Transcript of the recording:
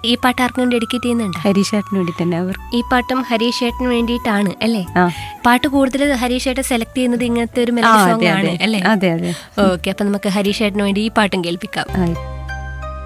ഈ പാട്ട് ആർക്കും ഡെഡിക്കേറ്റ് ചെയ്യുന്നുണ്ട്? ഹരീഷേട്ടന് വേണ്ടി തന്നെ. ഈ പാട്ടും ഹരീഷ് ഏട്ടന് വേണ്ടിയിട്ടാണ് അല്ലേ? പാട്ട് കൂടുതൽ ഹരീഷ് ഏട്ടൻ സെലക്ട് ചെയ്യുന്നത് ഇങ്ങനത്തെ ഒരു മെലഡി സോങ് ആണ് അല്ലേ? അതെ അതെ. ഓക്കെ, അപ്പൊ നമുക്ക് ഹരീഷ് ഏട്ടന് വേണ്ടി ഈ പാട്ടും കേൾപ്പിക്കാം.